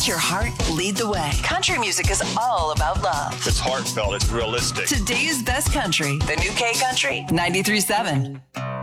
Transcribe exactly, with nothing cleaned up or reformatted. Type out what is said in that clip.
Let your heart lead the way. Country music is all about love. It's heartfelt. It's realistic. Today's best country. The new K Country ninety-three point seven.